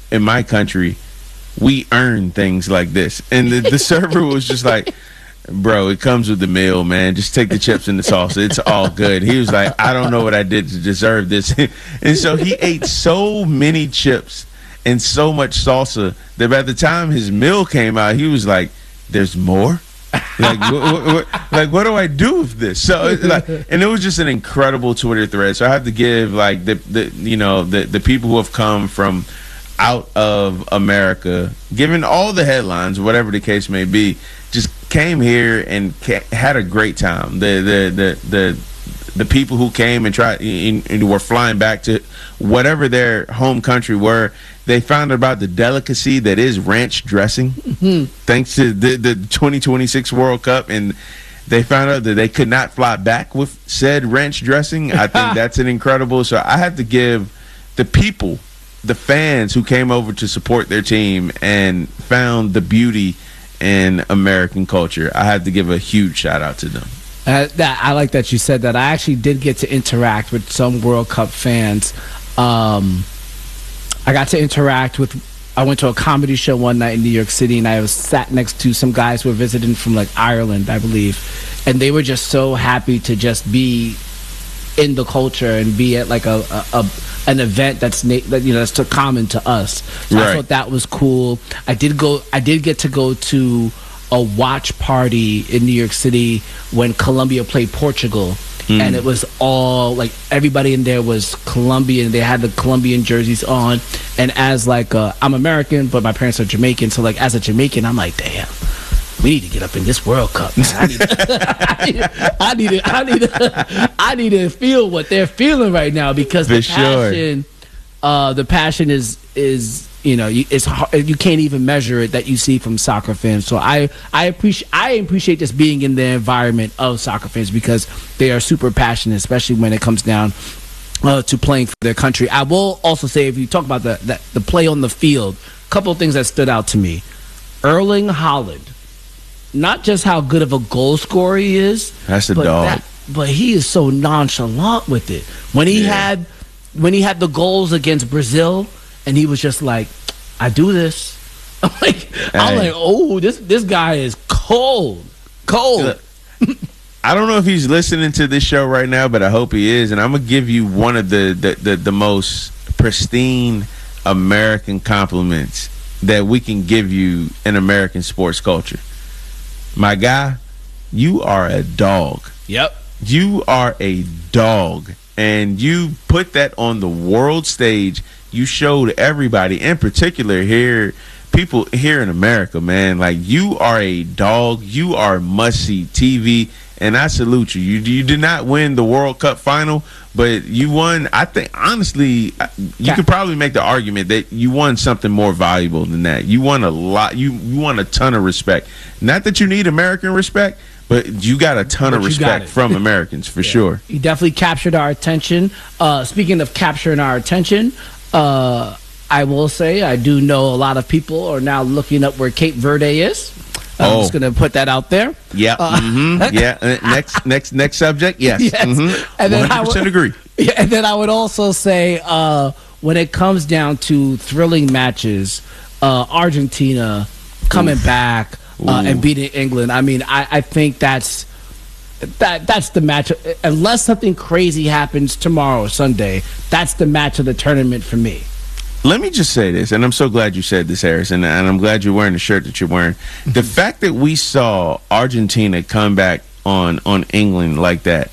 in my country, we earn things like this. And the server was just like, bro, it comes with the meal, man. Just take the chips and the salsa. It's all good. He was like, I don't know what I did to deserve this. And so he ate so many chips and so much salsa that by the time his meal came out, he was like, there's more? What do I do with this? So, and it was just an incredible Twitter thread. So I have to give the people who have come from out of America, given all the headlines, whatever the case may be, just came here and had a great time. The people who came and tried and were flying back to whatever their home country were, they found out about the delicacy that is ranch dressing, thanks to the 2026 World Cup, and they found out that they could not fly back with said ranch dressing. I think that's an incredible. So I have to give the people, the fans who came over to support their team and found the beauty in American culture, I have to give a huge shout out to them. I like that you said that. I actually did get to interact with some World Cup fans. I got to interact with, I went to a comedy show one night in New York City, and I was sat next to some guys who were visiting from like Ireland, I believe, and they were just so happy to just be in the culture and be at like an event that's that's common to us. So I thought that was cool. I did get to go to a watch party in New York City when Colombia played Portugal. And it was all like everybody in there was Colombian. They had the Colombian jerseys on. And as like I'm American, but my parents are Jamaican. So like as a Jamaican, I'm like, damn, we need to get up in this World Cup. Man. I need to feel what they're feeling right now, because the passion is it's hard, you can't even measure it, that you see from soccer fans. So I appreciate just being in the environment of soccer fans, because they are super passionate, especially when it comes down to playing for their country. I will also say, if you talk about the play on the field, a couple of things that stood out to me. Erling Haaland, not just how good of a goal scorer he is, that's a dog, but he is so nonchalant with it. When he had the goals against Brazil, and he was just like, I do this. I'm like, oh, this guy is cold. I don't know if he's listening to this show right now, but I hope he is. And I'm gonna give you one of the most pristine American compliments that we can give you in American sports culture. My guy, you are a dog. Yep. You are a dog, and you put that on the world stage. You showed everybody, in particular people here in America, man, like, you are a dog. You are must-see TV, and I salute you. You did not win the World Cup final, but you won. I think, honestly, you could probably make the argument that you won something more valuable than that. You won a lot. You won a ton of respect. Not that you need American respect, but you got a ton of respect from Americans, for sure. You definitely captured our attention. Speaking of capturing our attention, I will say I do know a lot of people are now looking up where Cape Verde is. I'm just going to put that out there. Yeah. Yeah. Next subject. Yes. Yes. And then 100% agree. Yeah, and then I would also say, when it comes down to thrilling matches, Argentina coming back and beating England. I mean, I think that's the match. Unless something crazy happens tomorrow, Sunday, that's the match of the tournament for me. Let me just say this, and I'm so glad you said this, Harrison, and I'm glad you're wearing the shirt that you're wearing. The fact that we saw Argentina come back on England like that,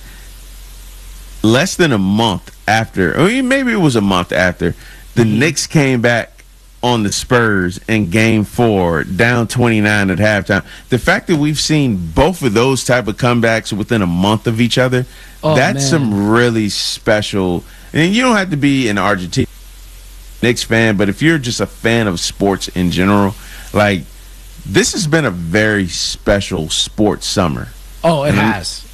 less than a month after, or maybe it was a month after, the Knicks came back on the Spurs in Game 4, down 29 at halftime. The fact that we've seen both of those type of comebacks within a month of each other, that's some really special. And you don't have to be an Argentina Knicks fan, but if you're just a fan of sports in general, like, this has been a very special sports summer. Oh, it has.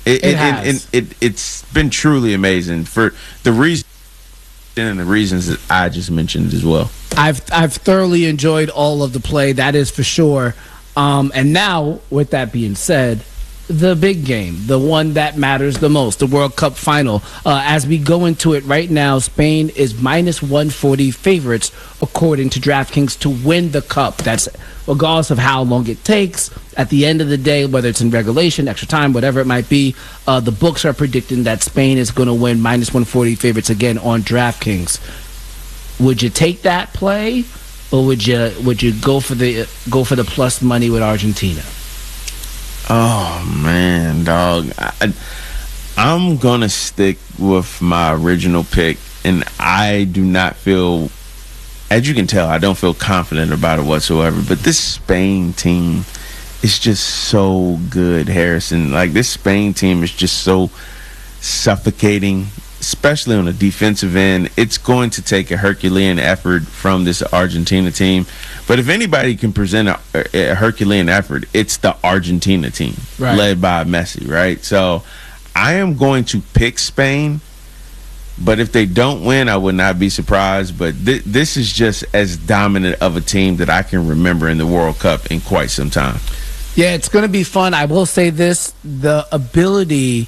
It's been truly amazing for the reason and the reasons that I just mentioned as well. I've thoroughly enjoyed all of the play, that is for sure. And now, with that being said, the big game, the one that matters the most, the World Cup final. As we go into it right now, Spain is minus 140 favorites, according to DraftKings, to win the Cup. That's regardless of how long it takes. At the end of the day, whether it's in regulation, extra time, whatever it might be, the books are predicting that Spain is going to win minus 140 favorites again on DraftKings. Would you take that play, or would you go for the plus money with Argentina? Oh man, dog. I'm gonna stick with my original pick, and I do not feel, as you can tell, I don't feel confident about it whatsoever. But this Spain team is just so good, Harrison. Like, this Spain team is just so suffocating, especially on the defensive end. It's going to take a Herculean effort from this Argentina team. But if anybody can present a Herculean effort, it's the Argentina team, right, led by Messi, right? So I am going to pick Spain. But if they don't win, I would not be surprised. But this is just as dominant of a team that I can remember in the World Cup in quite some time. Yeah, it's going to be fun. I will say this. The ability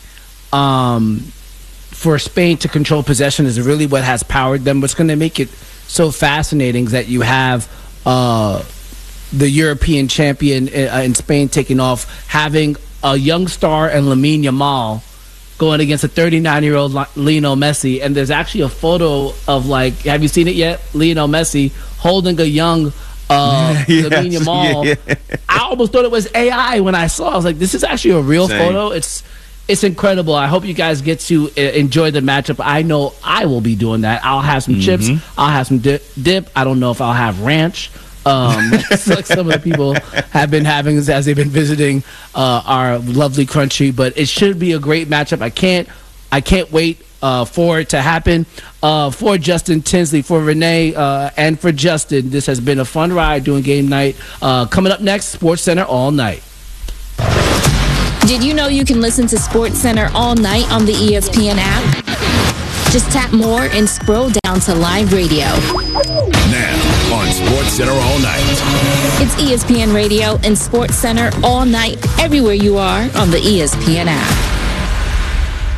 for Spain to control possession is really what has powered them. What's going to make it so fascinating is that you have the European champion in Spain taking off, having a young star and Lamine Yamal going against a 39-year-old Lionel Messi. And there's actually a photo of, like, have you seen it yet? Lionel Messi holding a young yes, Lamine Yamal. Yeah. I almost thought it was AI when I saw it. I was like, this is actually a real photo. It's incredible. I hope you guys get to enjoy the matchup. I know I will be doing that. I'll have some chips. I'll have some dip. I don't know if I'll have ranch. It's like some of the people have been having as they've been visiting our lovely country. But it should be a great matchup. I can't wait for it to happen. For Justin Tinsley, for Renee, and for Justin, this has been a fun ride doing game night. Coming up next, Sports Center all night. Did you know you can listen to Sports Center all night on the ESPN app? Just tap more and scroll down to live radio. Now on Sports Center all night. It's ESPN Radio and Sports Center all night, everywhere you are on the ESPN app.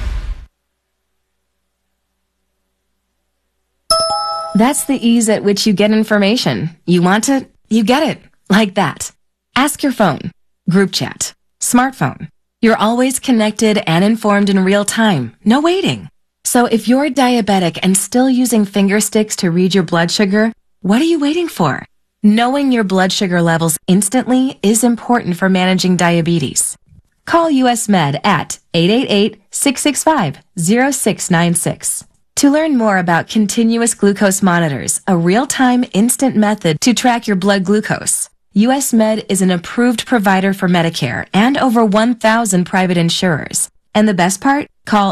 That's the ease at which you get information. You want it, you get it. Like that. Ask your phone. Group chat. Smartphone. You're always connected and informed in real time. No waiting. So if you're diabetic and still using finger sticks to read your blood sugar, what are you waiting for? Knowing your blood sugar levels instantly is important for managing diabetes. Call US Med at 888-665-0696. To learn more about continuous glucose monitors, a real-time instant method to track your blood glucose, US Med is an approved provider for Medicare and over 1,000 private insurers. And the best part? Call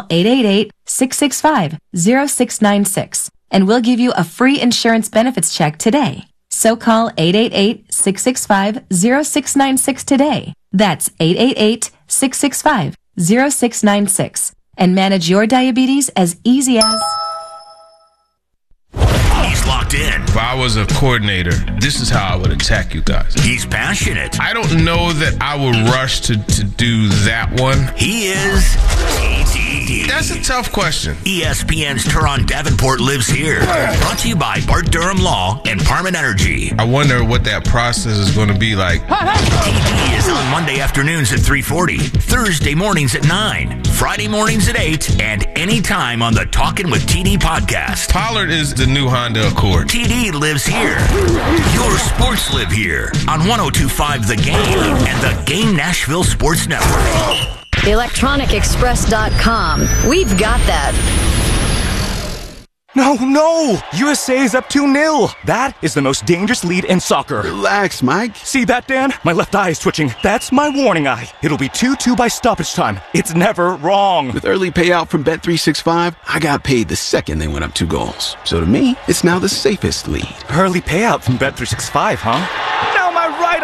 888-665-0696 and we'll give you a free insurance benefits check today. So call 888-665-0696 today. That's 888-665-0696 and manage your diabetes as easy as... He's locked in. If I was a coordinator, this is how I would attack you guys. He's passionate. I don't know that I would rush to do that one. He is TD. That's a tough question. ESPN's Teron Davenport lives here. Brought to you by Bart Durham Law and Parman Energy. I wonder what that process is going to be like. TD is on Monday afternoons at 3:40, Thursday mornings at 9, Friday mornings at 8, and anytime on the Talkin' with TD podcast. Pollard is the new Honda Accord. TD lives here. Your sports live here on 102.5 The Game and the Game Nashville Sports Network. ElectronicExpress.com. We've got that. No! USA is up 2-0. That is the most dangerous lead in soccer. Relax, Mike. See that, Dan? My left eye is twitching. That's my warning eye. It'll be 2-2 by stoppage time. It's never wrong. With early payout from Bet365, I got paid the second they went up 2 goals. So to me, it's now the safest lead. Early payout from Bet365, huh? Now my right eye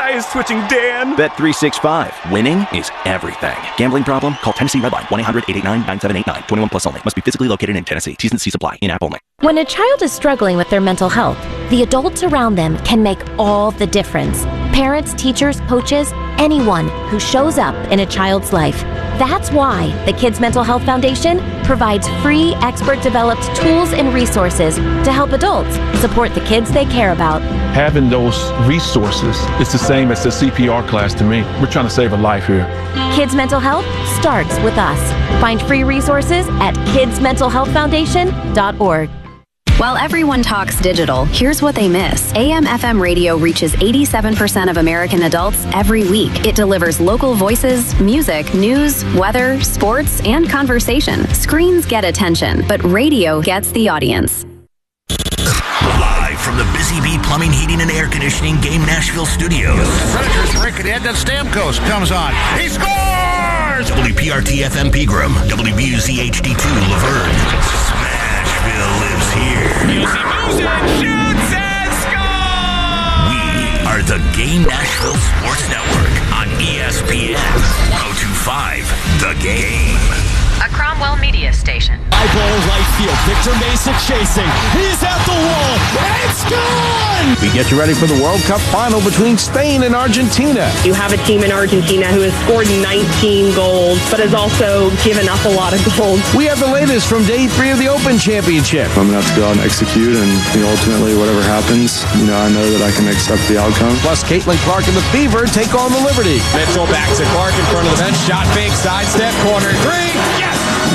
eye is twitching, Dan. Bet365. Winning is everything. Gambling problem? Call Tennessee Redline 1-800-889-9789. 21 plus only. Must be physically located in Tennessee. T's and C's apply. In-app only. When a child is struggling with their mental health, the adults around them can make all the difference. Parents, teachers, coaches, anyone who shows up in a child's life. That's why the Kids Mental Health Foundation provides free, expert-developed tools and resources to help adults support the kids they care about. Having those resources is the same as the CPR class to me. We're trying to save a life here. Kids Mental Health starts with us. Find free resources at kidsmentalhealthfoundation.org. While everyone talks digital, here's what they miss. AM/FM radio reaches 87% of American adults every week. It delivers local voices, music, news, weather, sports, and conversation. Screens get attention, but radio gets the audience. Live from the Busy Bee Plumbing, Heating, and Air Conditioning Game Nashville studios. Predators break it in, then Stamkos comes on. He scores! WPRT-FM Pegram, WBUZ HD2 Laverne. Smashville lives here. Music shoots and scores! We are the Game Nashville Sports Network on ESPN 102.5 The Game. A Cromwell media station. High ball right field. Victor Mesa chasing. He's at the wall. It's gone! We get you ready for the World Cup final between Spain and Argentina. You have a team in Argentina who has scored 19 goals, but has also given up a lot of goals. We have the latest from Day 3 of the Open Championship. I'm going to have to go out and execute, and ultimately, whatever happens, I know that I can accept the outcome. Plus, Caitlin Clark and the Fever take on the Liberty. Mitchell back to Clark in front of the bench. Shot fake, sidestep, corner three. Yes!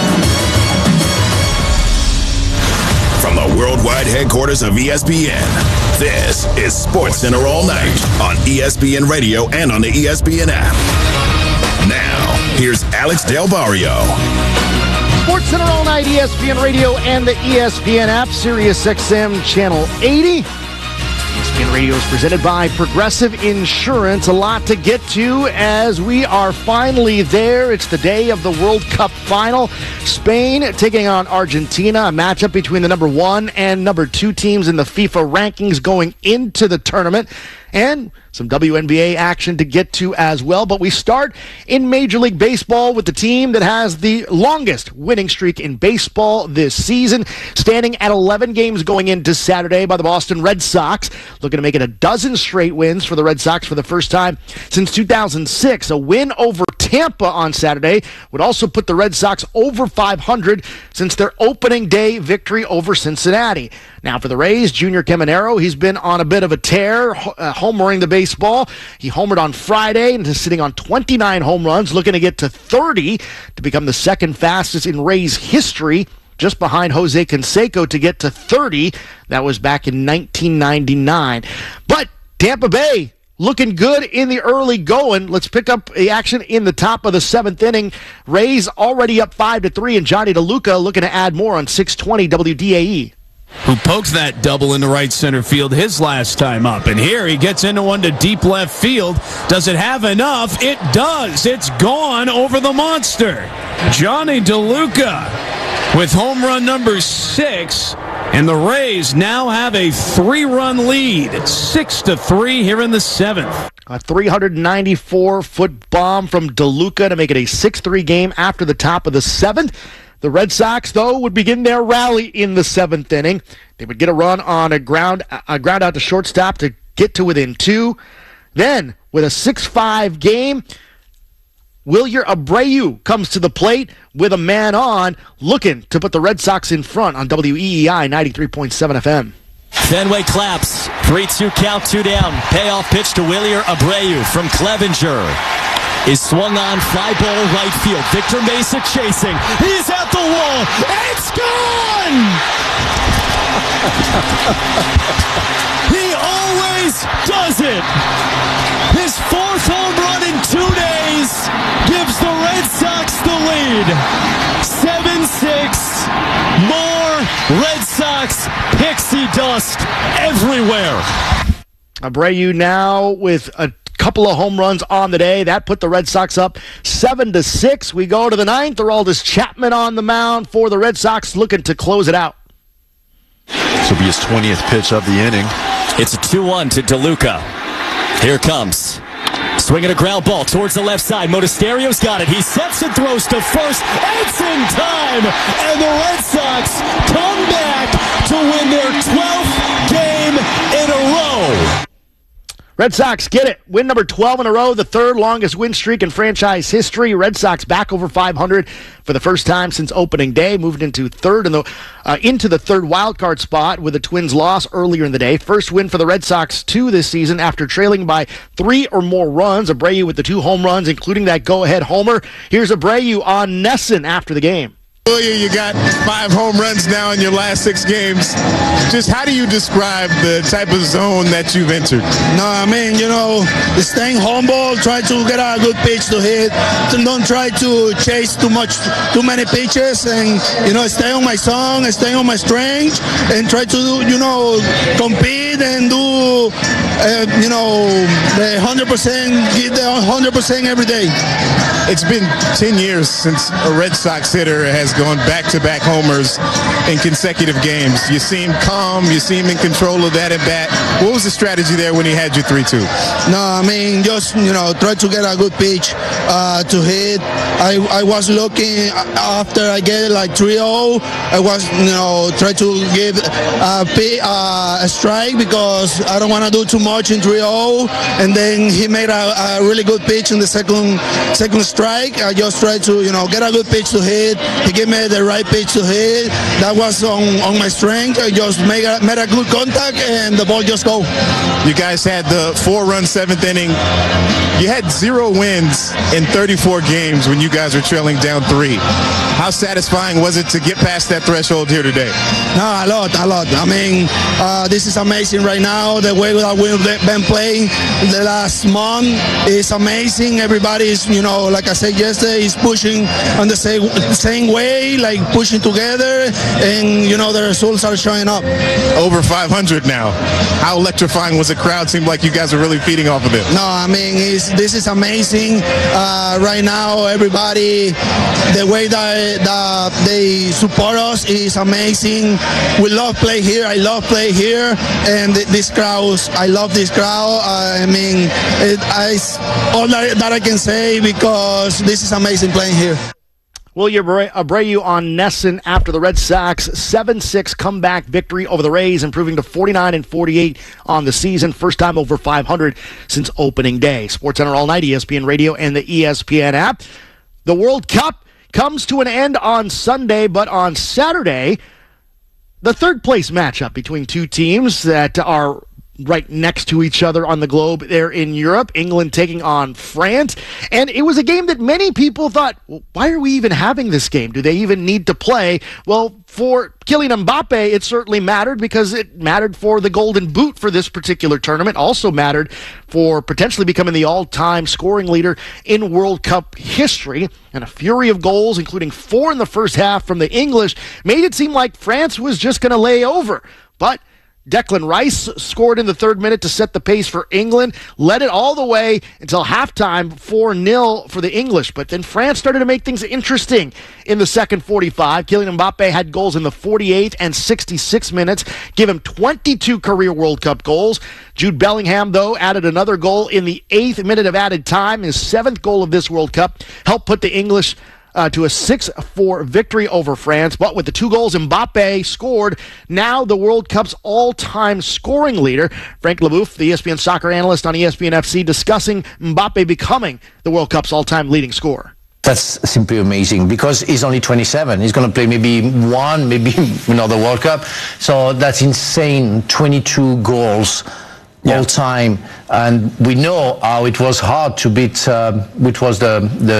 From the worldwide headquarters of ESPN, this is SportsCenter All Night on ESPN Radio and on the ESPN app. Now, here's Alex Del Barrio. SportsCenter All Night, ESPN Radio and the ESPN app, Sirius XM Channel 80. ESPN Radio is presented by Progressive Insurance. A lot to get to as we are finally there. It's the day of the World Cup final. Spain taking on Argentina, a matchup between the number 1 and number 2 teams in the FIFA rankings going into the tournament. And some WNBA action to get to as well. But we start in Major League Baseball with the team that has the longest winning streak in baseball this season, standing at 11 games going into Saturday by the Boston Red Sox, looking to make it a dozen straight wins for the Red Sox for the first time since 2006. A win over Tampa on Saturday would also put the Red Sox over 500 since their opening day victory over Cincinnati. Now for the Rays, Junior Caminero, he's been on a bit of a tear, homering the baseball. He homered on Friday and is sitting on 29 home runs, looking to get to 30 to become the second fastest in Rays history, just behind Jose Canseco to get to 30. That was back in 1999. But Tampa Bay looking good in the early going. Let's pick up the action in the top of the 7th inning. Rays already up 5-3, and Johnny DeLuca looking to add more on 620 WDAE. Who poked that double into right center field his last time up. And here he gets into one to deep left field. Does it have enough? It does. It's gone over the monster. Johnny DeLuca with home run number 6. And the Rays now have a 3-run lead. It's 6-3 here in the 7th. A 394-foot bomb from DeLuca to make it a 6-3 game after the top of the 7th. The Red Sox, though, would begin their rally in the 7th inning. They would get a run on a ground out to shortstop to get to within 2. Then, with a 6-5 game, Wilyer Abreu comes to the plate with a man on, looking to put the Red Sox in front on WEEI 93.7 FM. Fenway claps. 3-2 count, 2 down. Payoff pitch to Wilyer Abreu from Clevenger. Is swung on, fly ball right field. Victor Mesa chasing. He's at the wall. It's gone! He always does it. His 4th home run in 2 days gives the Red Sox the lead. 7-6. More Red Sox pixie dust everywhere. Abreu now with a couple of home runs on the day. That put the Red Sox up 7-6. We go to the 9th. Aroldis Chapman on the mound for the Red Sox, looking to close it out. This will be his 20th pitch of the inning. It's a 2-1 to DeLuca. Here comes. Swinging a ground ball towards the left side. Monasterio's got it. He steps and throws to first. It's in time. And the Red Sox come back to win their 12th game in a row. Red Sox get it. Win number 12 in a row, the third longest win streak in franchise history. Red Sox back over 500 for the first time since opening day, moved into into the third wild card spot with the Twins' loss earlier in the day. First win for the Red Sox, too, this season after trailing by 3 or more runs. Abreu with the 2 home runs, including that go-ahead homer. Here's Abreu on NESN after the game. You got 5 home runs now in your last 6 games. Just how do you describe the type of zone that you've entered? No, I mean, staying humble, try to get a good pitch to hit. Don't try to chase too many pitches, and stay on my song, stay on my strength, and try to compete and do the 100%, give the 100% every day. It's been 10 years since a Red Sox hitter has gone back-to-back homers in consecutive games. You seem calm. You seem in control of that at-bat. What was the strategy there when he had you 3-2? No, I mean, just, try to get a good pitch to hit. I was looking after I get like 3-0. I was, try to give a strike because I don't want to do too much in 3-0. And then he made a really good pitch in the second strike. I just tried to, get a good pitch to hit. He gave me the right pitch to hit. That was on my strength. I just made a good contact, and the ball just go. You guys had the 4-run 7th inning. You had 0 wins in 34 games when you guys were trailing down 3. How satisfying was it to get past that threshold here today? No, a lot. I mean, this is amazing right now. The way that we've been playing the last month is amazing. Everybody is, like I said yesterday, is pushing on the same way, like pushing together, and the results are showing up. Over 500 now. How electrifying was the crowd? Seemed like you guys are really feeding off of it. No, I mean, this is amazing. Right now, everybody, the way that they support us is amazing. We love play here. I love play here, and this crowd, I love this crowd. I mean, all that I can say, because this is amazing playing here. William Abreu on NESN after the Red Sox 7-6 comeback victory over the Rays, improving to 49-48 on the season. First time over 500 since opening day. SportsCenter all night, ESPN Radio and the ESPN app. The World Cup comes to an end on Sunday, but on Saturday, the third place matchup between two teams that are right next to each other on the globe there in Europe. England taking on France. And it was a game that many people thought, well, why are we even having this game? Do they even need to play? Well, for Kylian Mbappe, it certainly mattered, because it mattered for the Golden Boot for this particular tournament. Also mattered for potentially becoming the all-time scoring leader in World Cup history. And a fury of goals, including 4 in the first half from the English, made it seem like France was just going to lay over. But Declan Rice scored in the 3rd minute to set the pace for England, led it all the way until halftime, 4-0 for the English. But then France started to make things interesting in the second 45. Kylian Mbappe had goals in the 48th and 66 minutes, give him 22 career World Cup goals. Jude Bellingham, though, added another goal in the 8th minute of added time, his 7th goal of this World Cup, helped put the English to a 6-4 victory over France. But with the 2 goals Mbappe scored, now the World Cup's all-time scoring leader. Frank Leboeuf, the ESPN soccer analyst on ESPN FC, discussing Mbappe becoming the World Cup's all-time leading scorer. That's simply amazing, because he's only 27. He's going to play maybe another World Cup. So that's insane. 22 goals. All time, and we know how it was hard to beat. Which was your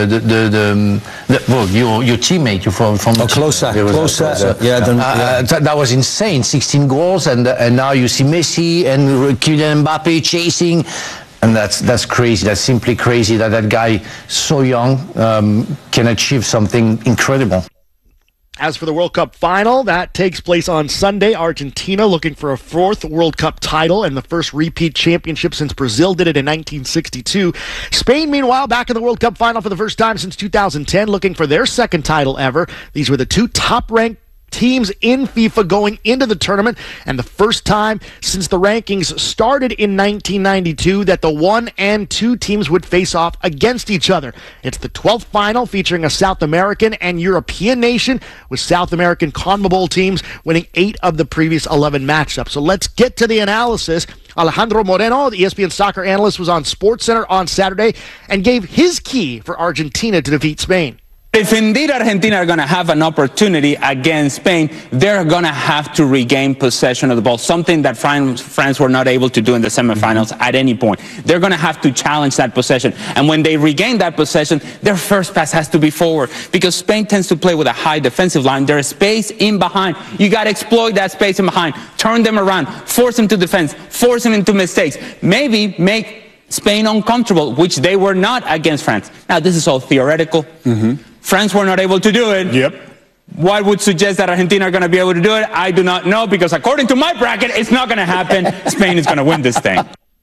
teammate from Closer. That was insane. 16 goals, and now you see Messi and Kylian Mbappe chasing, and that's crazy. That's simply crazy that guy so young can achieve something incredible. As for the World Cup final, that takes place on Sunday. Argentina looking for a 4th World Cup title and the first repeat championship since Brazil did it in 1962. Spain, meanwhile, back in the World Cup final for the first time since 2010, looking for their 2nd title ever. These were the 2 top-ranked teams in FIFA going into the tournament, and the first time since the rankings started in 1992 that the 1 and 2 teams would face off against each other. It's the 12th final featuring a South American and European nation, with South American CONMEBOL teams winning 8 of the previous 11 matchups. So let's get to the analysis. Alejandro Moreno, the ESPN soccer analyst, was on SportsCenter on Saturday and gave his key for Argentina to defeat Spain. If indeed Argentina are going to have an opportunity against Spain, they're going to have to regain possession of the ball, something that France were not able to do in the semifinals at any point. They're going to have to challenge that possession. And when they regain that possession, their first pass has to be forward, because Spain tends to play with a high defensive line. There's space in behind. You got to exploit that space in behind, turn them around, force them to defense, force them into mistakes, maybe make Spain uncomfortable, which they were not against France. Now, this is all theoretical. France were not able to do it. Yep. What would suggest that Argentina are going to be able to do it? I do not know, because according to my bracket, it's not going to happen. Spain is going to win this thing.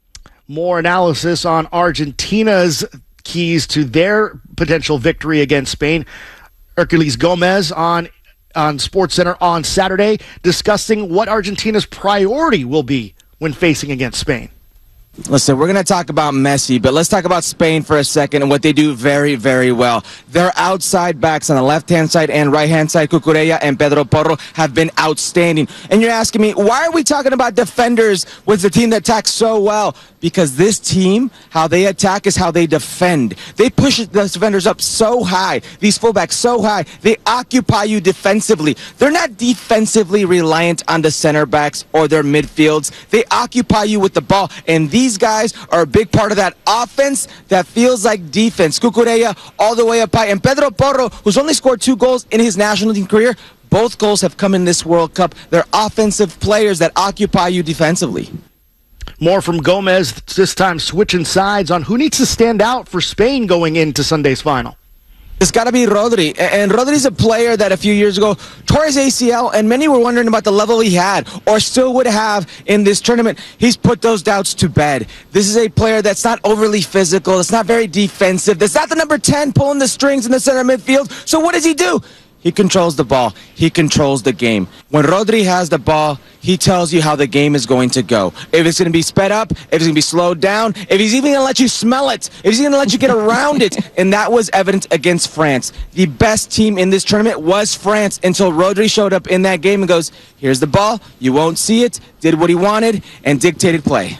More analysis on Argentina's keys to their potential victory against Spain. Herculez Gomez on SportsCenter on Saturday, discussing what Argentina's priority will be when facing against Spain. Listen, we're going to talk about Messi, but let's talk about Spain for a second and what they do very, very well. Their outside backs on the left-hand side and right-hand side, Cucurella and Pedro Porro, have been outstanding. And you're asking me, why are we talking about defenders with the team that attacks so well? Because this team, how they attack is how they defend. They push the defenders up so high, these fullbacks so high, they occupy you defensively. They're not defensively reliant on the center backs or their midfields. They occupy you with the ball, and these guys are a big part of that offense that feels like defense. Cucurella all the way up high, and Pedro Porro, who's only scored 2 goals in his national team career, both goals have come in this World Cup. They're offensive players that occupy you defensively. More from Gomez, this time switching sides on who needs to stand out for Spain going into Sunday's final. It's got to be Rodri. And Rodri's a player that a few years ago tore his ACL, and many were wondering about the level he had or still would have in this tournament. He's put those doubts to bed. This is a player that's not overly physical. That's not very defensive. That's not the number 10 pulling the strings in the center midfield. So what does he do? He controls the ball. He controls the game. When Rodri has the ball, he tells you how the game is going to go. If it's going to be sped up, if it's going to be slowed down, if he's even going to let you smell it, if he's going to let you get around it. And that was evident against France. The best team in this tournament was France until Rodri showed up in that game and goes, here's the ball, you won't see it, did what he wanted, and dictated play.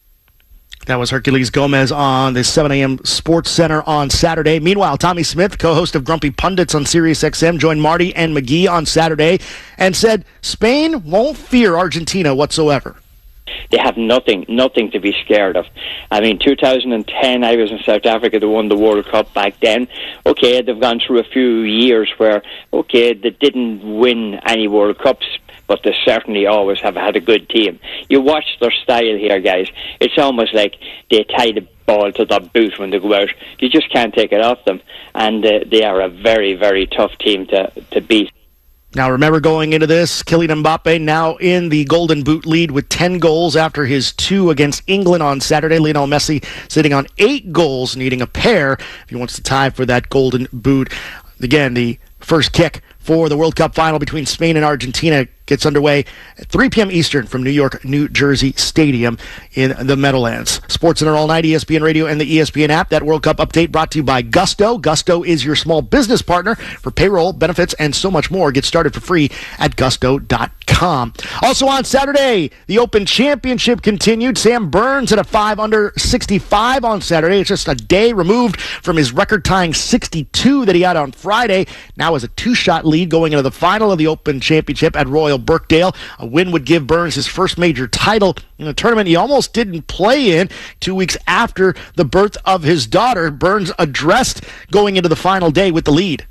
That was Herculez Gomez on the 7 a.m. SportsCenter on Saturday. Meanwhile, Tommy Smith, co-host of Grumpy Pundits on SiriusXM, joined Marty and McGee on Saturday and said Spain won't fear Argentina whatsoever. They have nothing to be scared of. I mean, 2010, I was in South Africa. They won the World Cup back then. Okay, they've gone through a few years where, okay, they didn't win any World Cups, but they certainly always have had a good team. You watch their style here, guys. It's almost like they tie the ball to their boot when they go out. You just can't take it off them. And they are a very, very tough team to beat. Now, remember going into this, Kylian Mbappe now in the Golden Boot lead with 10 goals after his 2 against England on Saturday. Lionel Messi sitting on 8 goals, needing a pair if he wants to tie for that Golden Boot. Again, the first kick for the World Cup final between Spain and Argentina gets underway at 3 p.m. Eastern from New York, New Jersey Stadium in the Meadowlands. SportsCenter all night, ESPN Radio and the ESPN app. That World Cup update brought to you by Gusto. Gusto is your small business partner for payroll, benefits, and so much more. Get started for free at gusto.com. Also on Saturday, the Open Championship continued. Sam Burns at a 5 under 65 on Saturday. It's just a day removed from his record-tying 62 that he had on Friday. Now has a 2-shot lead going into the final of the Open Championship at Royal Birkdale. A win would give Burns his first major title in a tournament he almost didn't play in 2 weeks after the birth of his daughter. Burns addressed going into the final day with the lead.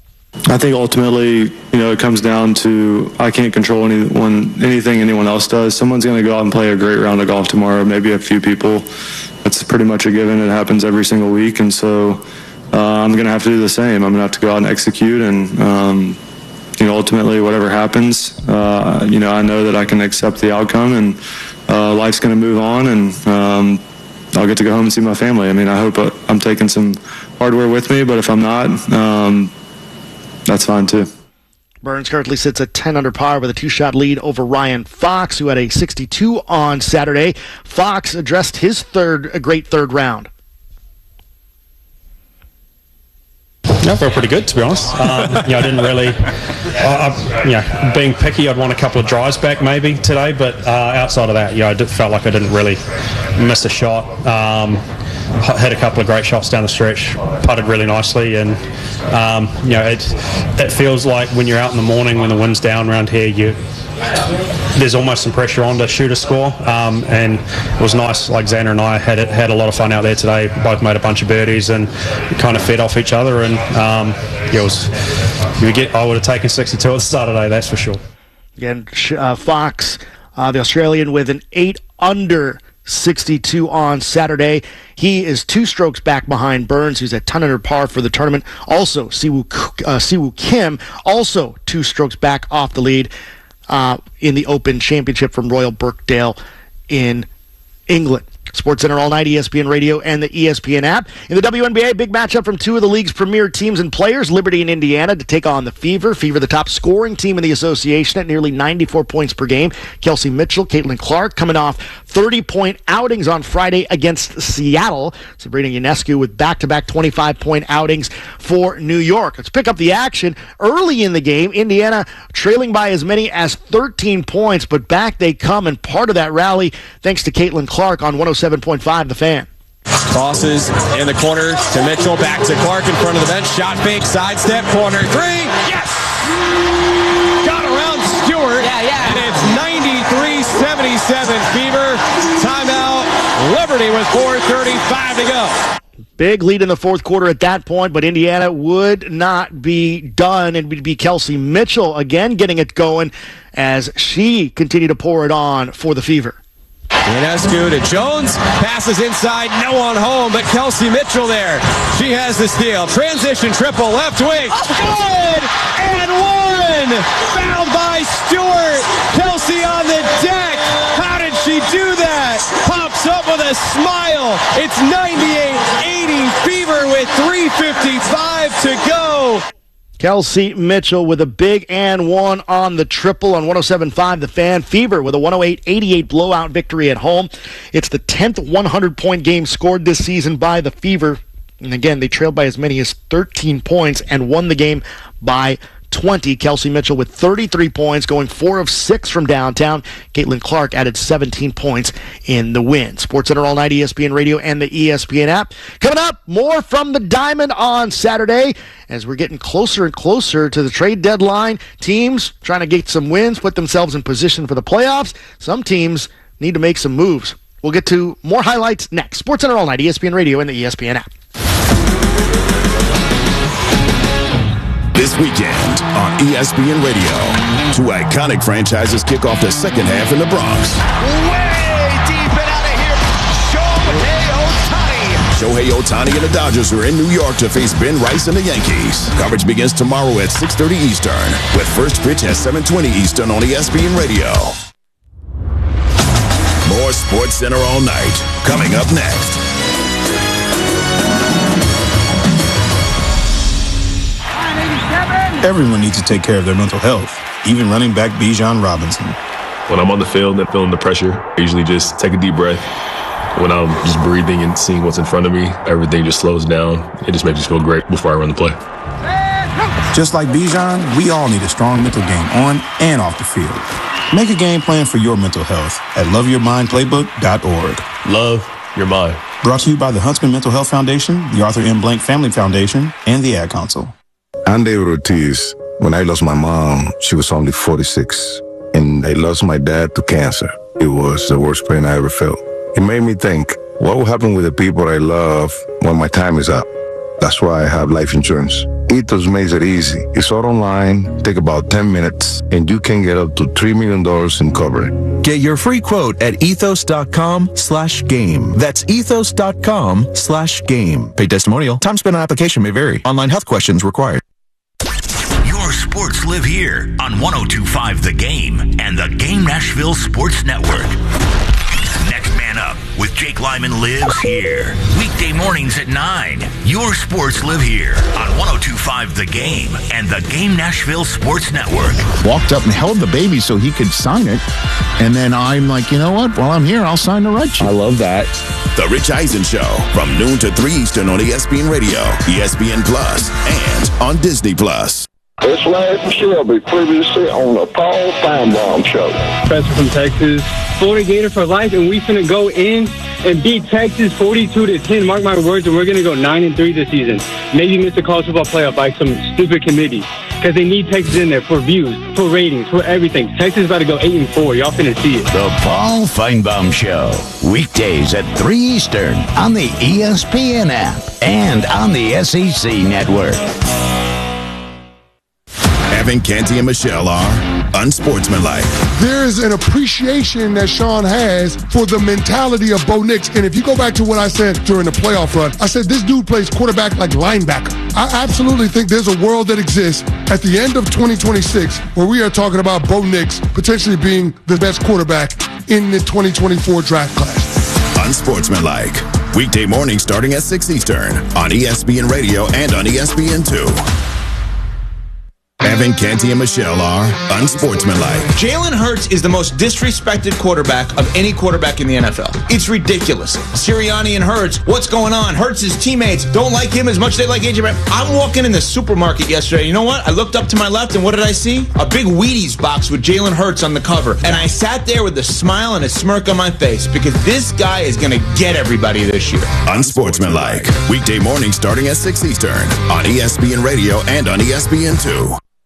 I think ultimately, it comes down to I can't control anything anyone else does. Someone's going to go out and play a great round of golf tomorrow, maybe a few people. That's pretty much a given. It happens every single week, and so I'm going to have to do the same. I'm going to have to go out and execute, and ultimately, whatever happens, I know that I can accept the outcome, and life's going to move on, and I'll get to go home and see my family. I mean, I hope I'm taking some hardware with me, but if I'm not, that's fine too. Burns currently sits at 10 under par with a 2-shot lead over Ryan Fox, who had a 62 on Saturday. Fox addressed his great third round. I felt pretty good, to be honest. I didn't really, being picky, I'd want a couple of drives back maybe today, but outside of that, I felt like I didn't really miss a shot. Had a couple of great shots down the stretch, putted really nicely, and it feels like when you're out in the morning when the wind's down around here, there's almost some pressure on to shoot a score, and it was nice. Like Xander and I had a lot of fun out there today. Both made a bunch of birdies and kind of fed off each other, and I would have taken 62 at the start of the day, that's for sure. Again, Fox, the Australian, with an 8 under 62 on Saturday. He is 2 strokes back behind Burns, who's at 10 under par for the tournament. Also, Siwoo Kim, also 2 strokes back off the lead in the Open Championship from Royal Birkdale in England. SportsCenter all night, ESPN Radio, and the ESPN app. In the WNBA, big matchup from 2 of the league's premier teams and players, Liberty and Indiana, to take on the Fever. Fever, the top scoring team in the association at nearly 94 points per game. Kelsey Mitchell, Caitlin Clark coming off 30-point outings on Friday against Seattle. Sabrina Ionescu with back-to-back 25-point outings for New York. Let's pick up the action. Early in the game, Indiana trailing by as many as 13 points, but back they come, and part of that rally thanks to Caitlin Clark on 107.5 The Fan. Tosses in the corner to Mitchell, back to Clark in front of the bench. Shot fake, sidestep, corner 3. Yes! Got around Stewart. Yeah. And it's 93-77 Fever. Timeout. Liberty with 4:35 to go. Big lead in the fourth quarter at that point, but Indiana would not be done. It would be Kelsey Mitchell again getting it going as she continued to pour it on for the Fever. Ionescu to Jones, passes inside, no one home, but Kelsey Mitchell there. She has the steal. Transition triple, left wing. Good! And one! Fouled by Stewart. Kelsey on the deck. How did she do that? Pops up with a smile. It's 98-80 Fever with 3:55 to go. Kelsey Mitchell with a big and one on the triple on 107.5 The Fan. Fever with a 108-88 blowout victory at home. It's the 10th 100-point game scored this season by the Fever. And again, they trailed by as many as 13 points and won the game by 20. Kelsey Mitchell with 33 points, going 4 of 6 from downtown. Caitlin Clark added 17 points in the win. SportsCenter all night, ESPN Radio, and the ESPN app. Coming up, more from the Diamond on Saturday as we're getting closer and closer to the trade deadline. Teams trying to get some wins, put themselves in position for the playoffs. Some teams need to make some moves. We'll get to more highlights next. SportsCenter all night, ESPN Radio, and the ESPN app. This weekend on ESPN Radio, 2 iconic franchises kick off the second half in the Bronx. Way deep and out of here, Shohei Ohtani and the Dodgers are in New York to face Ben Rice and the Yankees. Coverage begins tomorrow at 6:30 Eastern, with first pitch at 7:20 Eastern on ESPN Radio. More SportsCenter all night, coming up next. Everyone needs to take care of their mental health, even running back Bijan Robinson. When I'm on the field and feeling the pressure, I usually just take a deep breath. When I'm just breathing and seeing what's in front of me, everything just slows down. It just makes me feel great before I run the play. Just like Bijan, we all need a strong mental game on and off the field. Make a game plan for your mental health at loveyourmindplaybook.org. Love your mind. Brought to you by the Huntsman Mental Health Foundation, the Arthur M. Blank Family Foundation, and the Ad Council. I'm David Ortiz. When I lost my mom, she was only 46, and I lost my dad to cancer. It was the worst pain I ever felt. It made me think, what will happen with the people I love when my time is up? That's why I have life insurance. Ethos makes it easy. It's all online, take about 10 minutes, and you can get up to $3 million in coverage. Get your free quote at ethos.com/game. That's ethos.com/game. Paid testimonial. Time spent on application may vary. Online health questions required. Your sports live here on 102.5 The Game and the Game Nashville Sports Network. Next man up with Jake Lyman lives here. Weekday mornings at 9. Your sports live here on 102.5 The Game and the Game Nashville Sports Network. Walked up and held the baby so he could sign it. And then I'm like, you know what? While I'm here, I'll sign the right sheet. I love that. The Rich Eisen Show from noon to 3 Eastern on ESPN Radio, ESPN Plus, and on Disney Plus. It's Larry Shelby, previously on the Paul Feinbaum Show. Professor from Texas, Florida Gator for life, and we finna go in and beat Texas 42-10. Mark my words, and we're gonna go 9-3 this season. Maybe miss the college football playoff by some stupid committee because they need Texas in there for views, for ratings, for everything. Texas is about to go 8-4. Y'all finna see it. The Paul Feinbaum Show, weekdays at 3 Eastern on the ESPN app and on the SEC network. Evan Canty and Michelle are unsportsmanlike. There is an appreciation that Sean has for the mentality of Bo Nix. And if you go back to what I said during the playoff run, I said this dude plays quarterback like linebacker. I absolutely think there's a world that exists at the end of 2026 where we are talking about Bo Nix potentially being the best quarterback in the 2024 draft class. Unsportsmanlike. Weekday morning starting at 6 Eastern on ESPN Radio and on ESPN2. Evan Canty and Michelle are unsportsmanlike. Jalen Hurts is the most disrespected quarterback of any quarterback in the NFL. It's ridiculous. Sirianni and Hurts, what's going on? Hurts' teammates don't like him as much as they like AJ Brown. I'm walking in the supermarket yesterday. You know what? I looked up to my left, and what did I see? A big Wheaties box with Jalen Hurts on the cover. And I sat there with a smile and a smirk on my face because this guy is going to get everybody this year. Unsportsmanlike. Weekday morning starting at 6 Eastern on ESPN Radio and on ESPN2.